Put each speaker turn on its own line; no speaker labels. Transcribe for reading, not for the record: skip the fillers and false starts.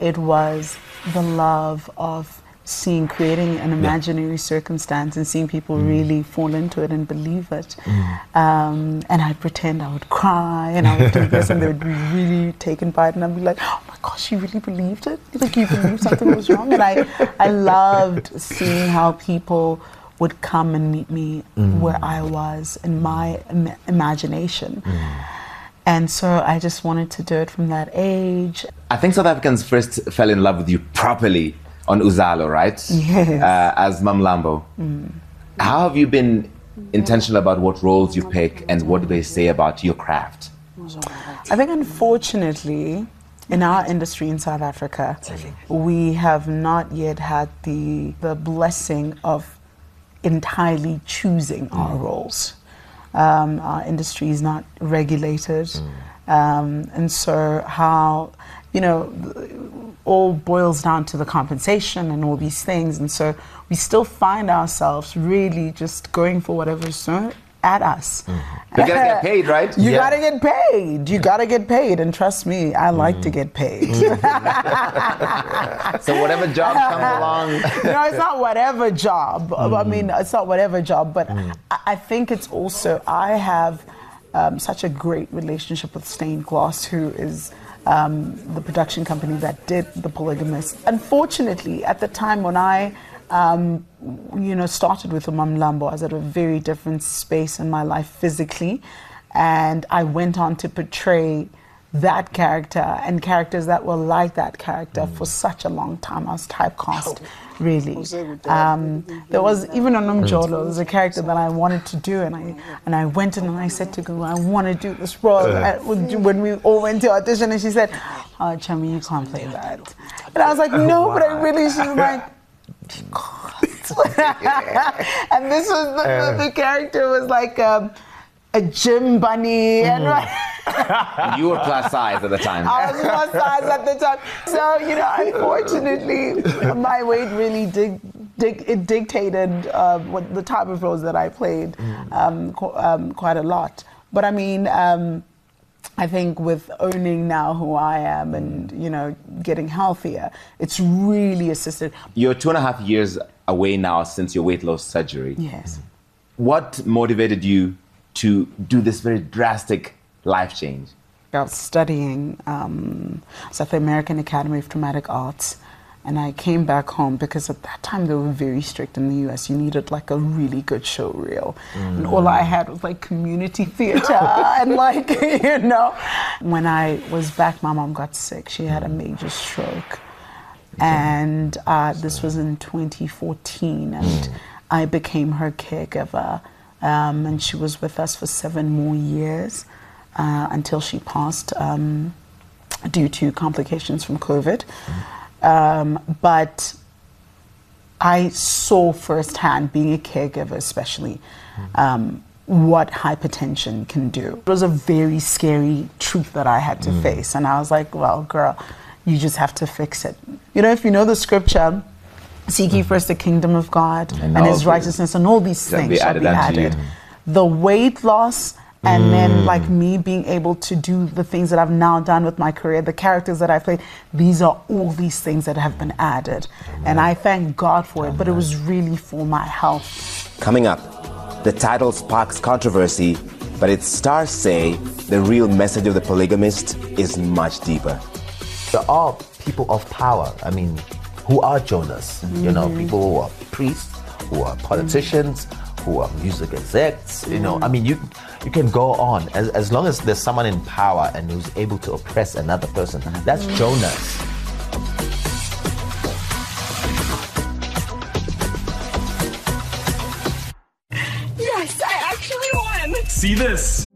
it was the love of creating an imaginary circumstance and seeing people really fall into it and believe it. And I'd pretend I would cry and I would do this and they would be really taken by it and I'd be like, oh my gosh, you really believed it? Like you believed something was wrong? And I loved seeing how people would come and meet me where I was in my imagination. And so I just wanted to do it from that age.
I think South Africans first fell in love with you properly on Uzalo, right?
Yes.
As Mamlambo. How have you been intentional about what roles you pick and what do they say about your craft?
I think unfortunately, in our industry in South Africa, we have not yet had the blessing of entirely choosing our roles. Our industry is not regulated. And so how, you know, all boils down to the compensation and all these things. And so we still find ourselves really just going for whatever's thrown at us.
You gotta get paid, right?
You gotta get paid. You gotta get paid. And trust me, I like to get paid.
So whatever job comes along.
No, it's not whatever job. I mean, it's not whatever job, but I think it's also, I have such a great relationship with Stained Glass, who is the production company that did The Polygamist. Unfortunately, at the time when I started with Mamlambo, I was at a very different space in my life physically, and I went on to portray that character and characters that were like that character for such a long time. I was typecast, really. There was even on Umjolo, there was a character that I wanted to do, and I went in and I said to Google, I want to do this role. When we all went to audition, and she said, oh, Chami, you can't play that. And I was like, no, but I really, she was like, and this was the character was like a gym bunny, and
You were plus size at the time.
I was plus size at the time. So, you know, unfortunately, my weight really dictated what the type of roles that I played quite a lot. But I mean, I think with owning now who I am and, you know, getting healthier, it's really assisted.
You're 2.5 years away now since your weight loss surgery.
Yes.
What motivated you to do this very drastic life change?
I was studying I was at the American Academy of Dramatic Arts, and I came back home because at that time they were very strict in the US. You needed like a really good show reel. And all I had was like community theater and like, you know. When I was back, my mom got sick. She had a major stroke. And this was in 2014, and I became her caregiver. And she was with us for 7 more years until she passed due to complications from COVID. But I saw firsthand, being a caregiver especially, what hypertension can do. It was a very scary truth that I had to face. And I was like, well, girl, you just have to fix it. You know, if you know the scripture, seek ye first the kingdom of God and his righteousness, and all these things shall be added. The weight loss, and then like me being able to do the things that I've now done with my career, the characters that I played, these are all these things that have been added. And I thank God for it, but it was really for my health.
Coming up, the title sparks controversy, but its stars say the real message of The Polygamist is much deeper.
There are people of power, I mean, who are Jonas, you know, people who are priests, who are politicians, who are music execs, you know, I mean, you can go on. As long as there's someone in power and who's able to oppress another person, that's Jonas.
Yes, I actually won!
See this?